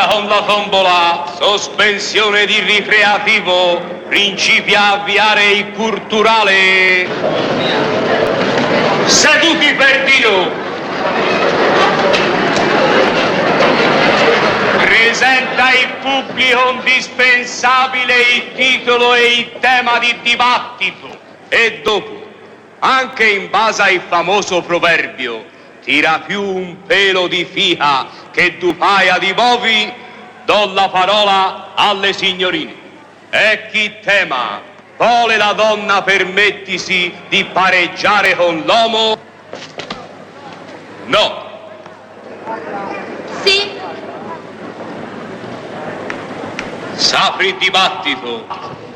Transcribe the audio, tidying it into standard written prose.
con la tombola, sospensione di ricreativo, principia a avviare il culturale. Seduti per Dio. Presenta il pubblico indispensabile il titolo e il tema di dibattito. E dopo, anche in base al famoso proverbio, tira più un pelo di fica che du paia di bovi, do la parola alle signorine. E chi tema vuole la donna permettisi di pareggiare con l'uomo? No. Sì. S'apre il dibattito.